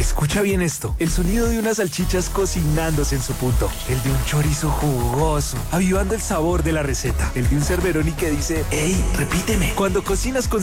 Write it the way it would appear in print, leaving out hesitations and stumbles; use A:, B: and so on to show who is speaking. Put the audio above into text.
A: Escucha bien esto. El sonido de unas salchichas cocinándose en su punto. El de un chorizo jugoso, avivando el sabor de la receta. El de un Cerberoni que dice, ¡Ey, repíteme! Cuando cocinas con